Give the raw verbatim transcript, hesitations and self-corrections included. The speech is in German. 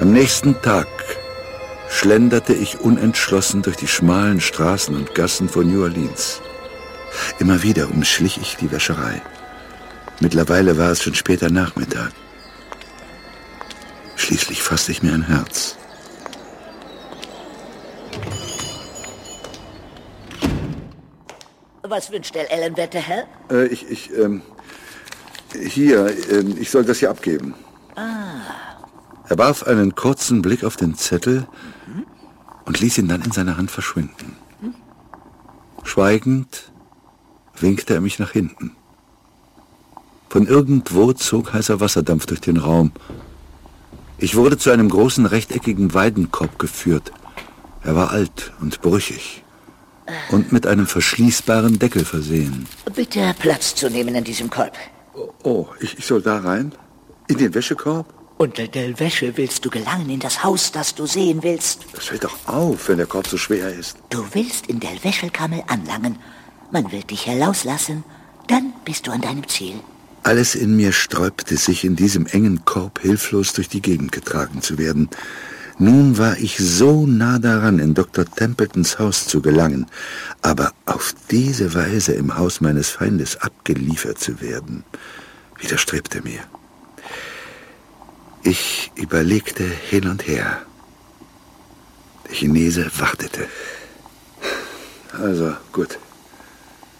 Am nächsten Tag schlenderte ich unentschlossen durch die schmalen Straßen und Gassen von New Orleans. Immer wieder umschlich ich die Wäscherei. Mittlerweile war es schon später Nachmittag. Schließlich fasste ich mir ein Herz. Was wünscht der Ellen, werte Herr? Äh, ich, ich, ähm, hier, äh, ich soll das hier abgeben. Ah. Er warf einen kurzen Blick auf den Zettel mhm. und ließ ihn dann in seiner Hand verschwinden. Mhm. Schweigend winkte er mich nach hinten. Von irgendwo zog heißer Wasserdampf durch den Raum. Ich wurde zu einem großen rechteckigen Weidenkorb geführt. Er war alt und brüchig und mit einem verschließbaren Deckel versehen. Bitte Platz zu nehmen in diesem Korb. Oh, oh ich, ich soll da rein? In den Wäschekorb? Unter der Wäsche willst du gelangen in das Haus, das du sehen willst. Das fällt doch auf, wenn der Korb so schwer ist. Du willst in der Wäschekammer anlangen. Man wird dich herauslassen. Dann bist du an deinem Ziel. Alles in mir sträubte sich, in diesem engen Korb hilflos durch die Gegend getragen zu werden. Nun war ich so nah daran, in Doktor Templetons Haus zu gelangen, aber auf diese Weise im Haus meines Feindes abgeliefert zu werden, widerstrebte mir. Ich überlegte hin und her. Der Chinese wartete. Also, gut.